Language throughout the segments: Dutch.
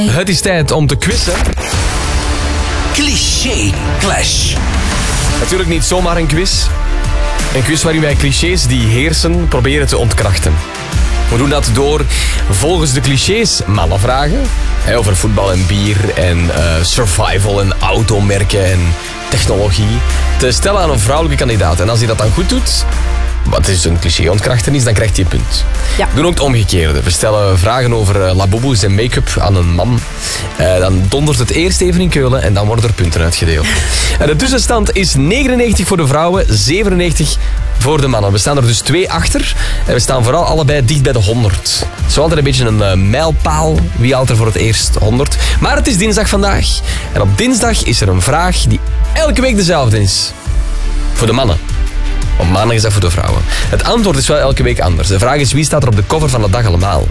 Het is tijd om te quizzen. Cliché Clash. Natuurlijk niet zomaar een quiz. Een quiz waarin wij clichés die heersen proberen te ontkrachten. We doen dat door volgens de clichés mannen vragen. Over voetbal en bier en survival en automerken en technologie. Te stellen aan een vrouwelijke kandidaat. En als hij dat dan goed doet, wat is een cliché-ontkrachtenis, dan krijgt hij een punt. Ja. We doen ook het omgekeerde. We stellen vragen over laboeboes en make-up aan een man. Dan dondert het eerst even in Keulen en dan worden er punten uitgedeeld. De tussenstand is 99 voor de vrouwen, 97 voor de mannen. We staan er dus 2 achter. En we staan vooral allebei dicht bij de 100. Het is wel altijd een beetje een mijlpaal. Wie haalt er voor het eerst 100? Maar het is dinsdag vandaag. En op dinsdag is er een vraag die elke week dezelfde is. Voor de mannen. Op maandag is dat voor de vrouwen. Het antwoord is wel elke week anders. De vraag is, wie staat er op de cover van de dag allemaal?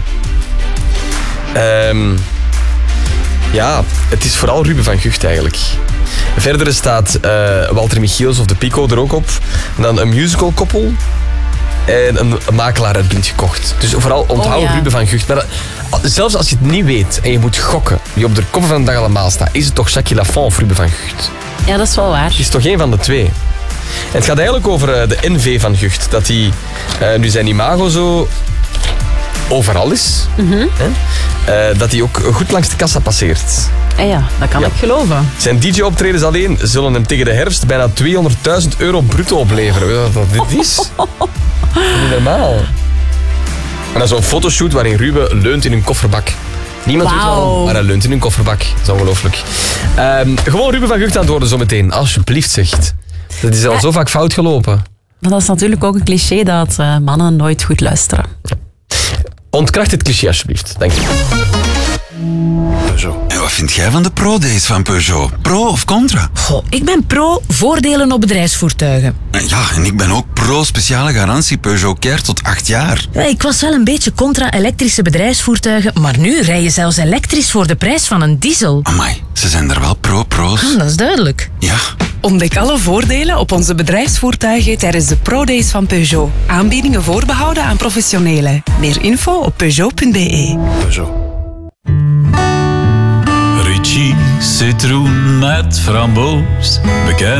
Ja, het is vooral Ruben van Gucht eigenlijk. Verder staat Walter Michiels of de Pico er ook op. Dan een musicalkoppel en een makelaar uit Blind gekocht. Dus vooral onthoud Ruben van Gucht. Maar zelfs als je het niet weet en je moet gokken wie op de cover van de dag allemaal staat, is het toch Jacques Lafont of Ruben van Gucht? Ja, dat is wel waar. Het is toch één van de twee. En het gaat eigenlijk over de NV van Gucht. Dat hij nu zijn imago zo overal is. Dat hij ook goed langs de kassa passeert. Ja, dat kan ik geloven. Zijn DJ-optredens alleen zullen hem tegen de herfst bijna €200.000 bruto opleveren. Weet je wat dit is? Dat is niet normaal. En dan zo'n fotoshoot waarin Ruben leunt in een kofferbak. Niemand weet waarom, maar hij leunt in een kofferbak. Dat is ongelooflijk. Gewoon Ruben van Gucht aan het worden zometeen. Alsjeblieft, zegt. Dat is al zo vaak fout gelopen. Maar dat is natuurlijk ook een cliché dat mannen nooit goed luisteren. Ontkracht het cliché alsjeblieft. Dank je. Peugeot. En wat vind jij van de Pro-days van Peugeot? Pro of contra? Goh, ik ben pro voordelen op bedrijfsvoertuigen. Ja, en ik ben ook pro speciale garantie Peugeot Care tot 8 jaar. Ja, ik was wel een beetje contra elektrische bedrijfsvoertuigen, maar nu rij je zelfs elektrisch voor de prijs van een diesel. Amai, ze zijn er wel pro's. Dat is duidelijk. Ja. Ontdek alle voordelen op onze bedrijfsvoertuigen tijdens de Pro-days van Peugeot. Aanbiedingen voorbehouden aan professionelen. Meer info op peugeot.be. Peugeot. Ritchie citroen met framboos. Bekend